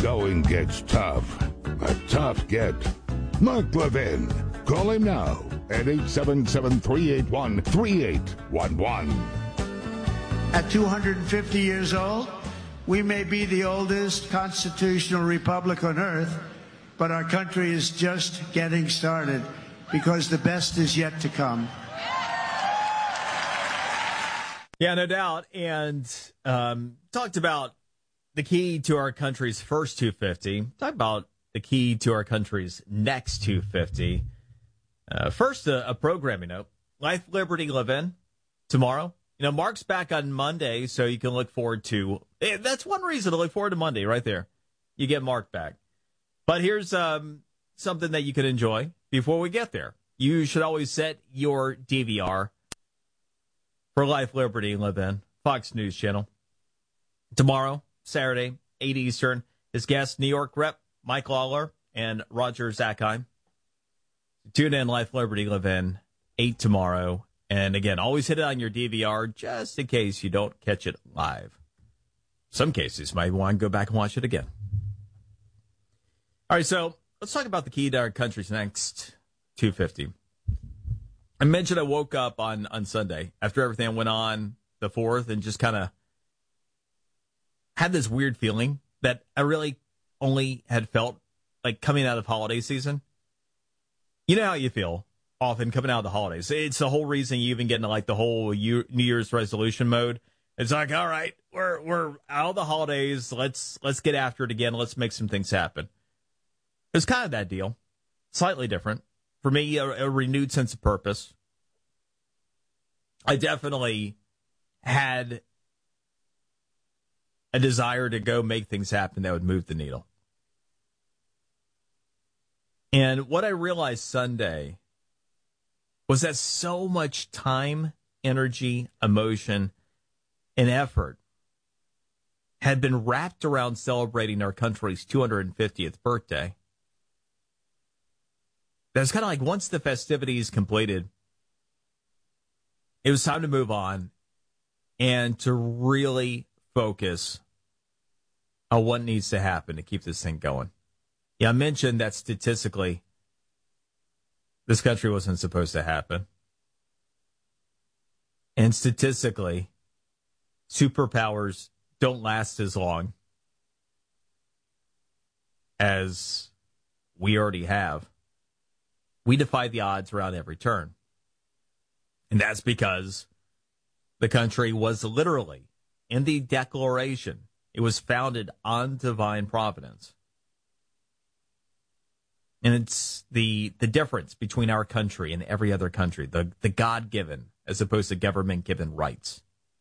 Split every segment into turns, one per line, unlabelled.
going gets tough, but tough get Mark Levin. Call him now at 877-381-3811.
At 250 years old, we may be the oldest constitutional republic on earth, but our country is just getting started because the best is yet to come.
Yeah, no doubt. And talked about the key to our country's first 250. Talked about the key to our country's next 250. First, a programming note. Life, Liberty, Levin tomorrow. You know, Mark's back on Monday, so you can look forward to. That's one reason to look forward to Monday, right there. You get Mark back. But here's something that you can enjoy before we get there. You should always set your DVR for Life, Liberty, Levin, Fox News Channel. Tomorrow, Saturday, 8 Eastern, his guest, New York Rep. Mike Lawler and Roger Zakheim. Tune in, Life, Liberty, Levin, 8 tomorrow. And again, always hit it on your DVR just in case you don't catch it live. Some cases might want to go back and watch it again. All right, so let's talk about the key to our country's next 250. I mentioned I woke up on Sunday after everything went on the 4th and just kind of had this weird feeling that I really only had felt like coming out of holiday season. You know how you feel often coming out of the holidays. It's the whole reason you even get into like the whole New Year's resolution mode. It's like, all right, we're out of the holidays. Let's get after it again. Let's make some things happen. It's kind of that deal. Slightly different. For me, a renewed sense of purpose. I definitely had a desire to go make things happen that would move the needle. And what I realized Sunday was that so much time, energy, emotion, and effort had been wrapped around celebrating our country's 250th birthday. That's kind of like once the festivities completed, it was time to move on and to really focus on what needs to happen to keep this thing going. Yeah, I mentioned that statistically, this country wasn't supposed to happen. And statistically, superpowers don't last as long as we already have. We defy the odds around every turn. And that's because the country was literally, in the Declaration, it was founded on divine providence. And it's the difference between our country and every other country, the God-given as opposed to government-given rights.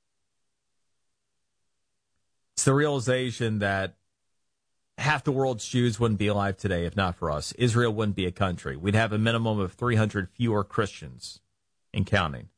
It's the realization that half the world's Jews wouldn't be alive today if not for us. Israel wouldn't be a country. We'd have a minimum of 300 fewer Christians and counting.